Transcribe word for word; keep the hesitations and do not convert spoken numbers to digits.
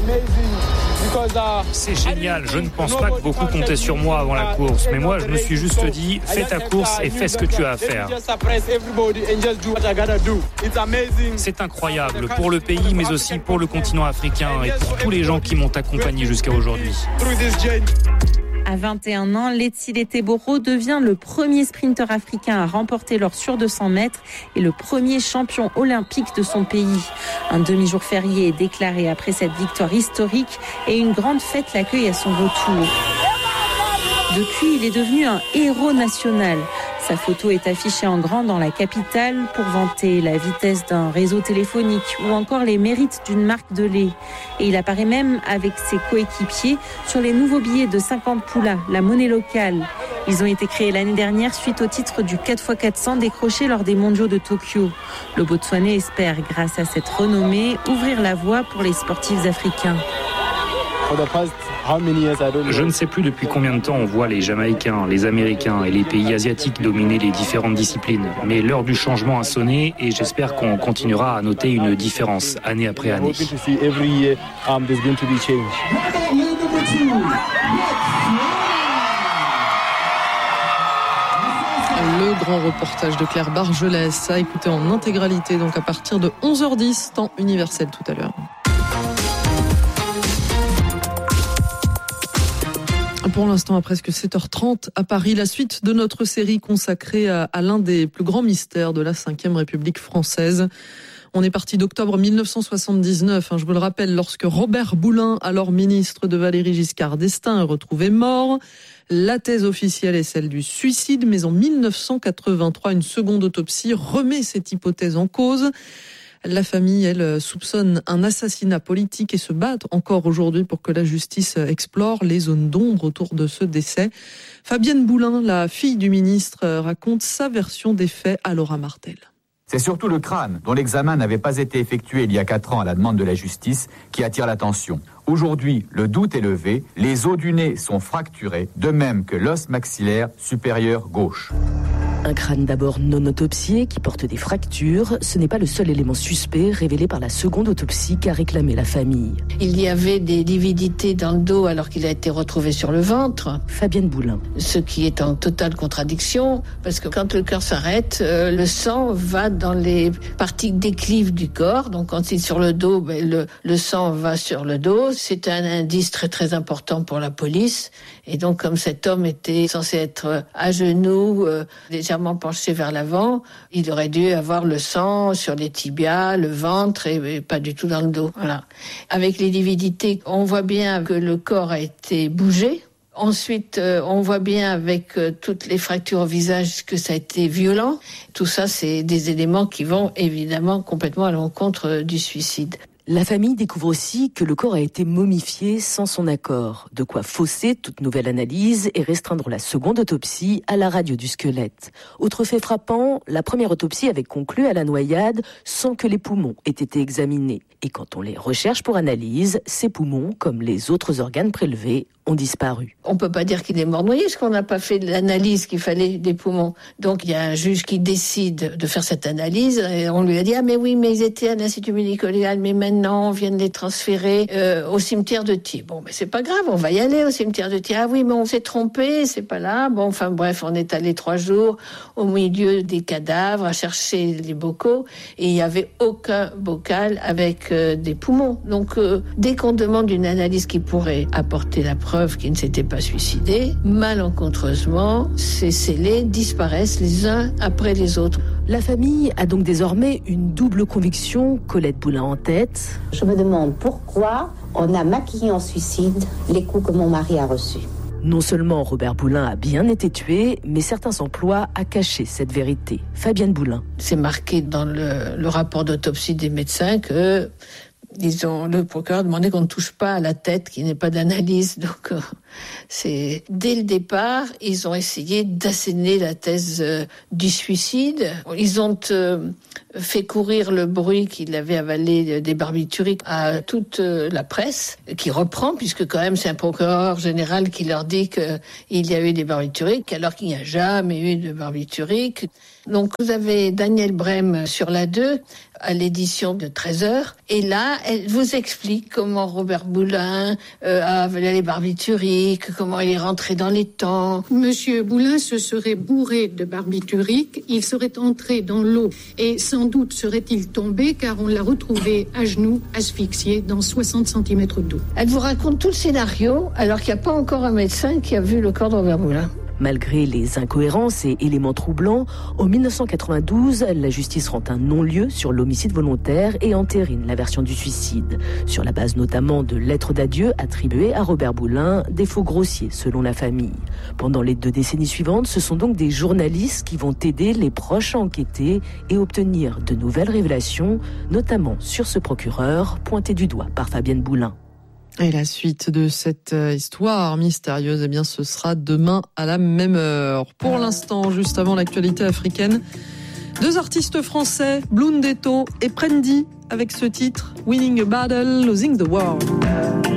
C'est génial, je ne pense pas que beaucoup comptaient sur moi avant la course, mais moi je me suis juste dit, fais ta course et fais ce que tu as à faire. C'est incroyable pour le pays, mais aussi pour le continent africain et pour tous les gens qui m'ont accompagné jusqu'à aujourd'hui. À vingt et un ans, Letsile Teboro devient le premier sprinter africain à remporter l'or sur deux cents mètres et le premier champion olympique de son pays. Un demi-jour férié est déclaré après cette victoire historique et une grande fête l'accueille à son retour. Depuis, il est devenu un héros national. Sa photo est affichée en grand dans la capitale pour vanter la vitesse d'un réseau téléphonique ou encore les mérites d'une marque de lait. Et il apparaît même avec ses coéquipiers sur les nouveaux billets de cinquante poulas, la monnaie locale. Ils ont été créés l'année dernière suite au titre du quatre fois quatre cents décroché lors des mondiaux de Tokyo. Le Botswanais espère, grâce à cette renommée, ouvrir la voie pour les sportifs africains. Je ne sais plus depuis combien de temps on voit les Jamaïcains, les Américains et les pays asiatiques dominer les différentes disciplines. Mais l'heure du changement a sonné et j'espère qu'on continuera à noter une différence année après année. Le grand reportage de Claire Bargelès à écouter en intégralité, donc à partir de onze heures dix, temps universel tout à l'heure. Pour l'instant, à presque sept heures trente à Paris, la suite de notre série consacrée à, à l'un des plus grands mystères de la cinquième République française. On est parti d'octobre mille neuf cent soixante-dix-neuf, hein, je vous le rappelle, lorsque Robert Boulin, alors ministre de Valéry Giscard d'Estaing, est retrouvé mort. La thèse officielle est celle du suicide, mais en mille neuf cent quatre-vingt-trois, une seconde autopsie remet cette hypothèse en cause. La famille, elle, soupçonne un assassinat politique et se bat encore aujourd'hui pour que la justice explore les zones d'ombre autour de ce décès. Fabienne Boulin, la fille du ministre, raconte sa version des faits à Laura Martel. C'est surtout le crâne, dont l'examen n'avait pas été effectué il y a quatre ans à la demande de la justice, qui attire l'attention. Aujourd'hui, le doute est levé, les os du nez sont fracturés, de même que l'os maxillaire supérieur gauche. Un crâne d'abord non autopsié qui porte des fractures, ce n'est pas le seul élément suspect révélé par la seconde autopsie qu'a réclamé la famille. Il y avait des lividités dans le dos alors qu'il a été retrouvé sur le ventre. Fabienne Boulin. Ce qui est en totale contradiction, parce que quand le cœur s'arrête, euh, le sang va dans les parties déclives du corps. Donc quand c'est sur le dos, ben, le, le sang va sur le dos. C'est un indice très très important pour la police. Et donc comme cet homme était censé être à genoux, euh, légèrement penché vers l'avant, il aurait dû avoir le sang sur les tibias, le ventre et, et pas du tout dans le dos. Voilà. Avec les lividités, on voit bien que le corps a été bougé. Ensuite, euh, on voit bien avec euh, toutes les fractures au visage que ça a été violent. Tout ça, c'est des éléments qui vont évidemment complètement à l'encontre euh, du suicide. La famille découvre aussi que le corps a été momifié sans son accord, de quoi fausser toute nouvelle analyse et restreindre la seconde autopsie à la radio du squelette. Autre fait frappant, la première autopsie avait conclu à la noyade sans que les poumons aient été examinés. Et quand on les recherche pour analyse, ces poumons, comme les autres organes prélevés, ont disparu. On peut pas dire qu'il est mort noyé, parce qu'on n'a pas fait l'analyse qu'il fallait des poumons. Donc il y a un juge qui décide de faire cette analyse, et on lui a dit « Ah mais oui, mais ils étaient à l'Institut médico-légal, mais maintenant on vient de les transférer euh, au cimetière de Thiers. » Bon, mais c'est pas grave, on va y aller au cimetière de Thiers. « Ah oui, mais on s'est trompé, c'est pas là. » Bon, enfin bref, on est allé trois jours au milieu des cadavres à chercher les bocaux, et il y avait aucun bocal avec euh, des poumons. Donc euh, dès qu'on demande une analyse qui pourrait apporter la preuve qui ne s'étaient pas suicidés, malencontreusement, ces scellés disparaissent les uns après les autres. La famille a donc désormais une double conviction, Colette Boulin en tête. Je me demande pourquoi on a maquillé en suicide les coups que mon mari a reçus. Non seulement Robert Boulin a bien été tué, mais certains s'emploient à cacher cette vérité. Fabienne Boulin. C'est marqué dans le, le rapport d'autopsie des médecins que ils ont, le procureur a demandé qu'on ne touche pas à la tête, qu'il n'y ait pas d'analyse. Donc, euh, c'est dès le départ, ils ont essayé d'asséner la thèse euh, du suicide. Ils ont euh, fait courir le bruit qu'il avait avalé des barbituriques à toute euh, la presse, qui reprend, puisque quand même c'est un procureur général qui leur dit qu'il y a eu des barbituriques, alors qu'il n'y a jamais eu de barbituriques. Donc vous avez Daniel Brem sur la deux, à l'édition de treize heures. Et là, elle vous explique comment Robert Boulin euh, a avalé les barbituriques, comment il est rentré dans les temps. Monsieur Boulin se serait bourré de barbiturique, il serait entré dans l'eau et sans doute serait-il tombé car on l'a retrouvé à genoux, asphyxié dans soixante centimètres d'eau. Elle vous raconte tout le scénario alors qu'il n'y a pas encore un médecin qui a vu le corps de Robert Boulin. Malgré les incohérences et éléments troublants, en dix-neuf cent quatre-vingt-douze, la justice rend un non-lieu sur l'homicide volontaire et entérine la version du suicide, sur la base notamment de lettres d'adieu attribuées à Robert Boulin, des faux grossiers selon la famille. Pendant les deux décennies suivantes, ce sont donc des journalistes qui vont aider les proches à enquêter et obtenir de nouvelles révélations, notamment sur ce procureur pointé du doigt par Fabienne Boulin. Et la suite de cette histoire mystérieuse, eh bien, ce sera demain à la même heure. Pour l'instant, juste avant l'actualité africaine, deux artistes français, Blundetto et Prendy, avec ce titre, Winning a Battle, Losing the War.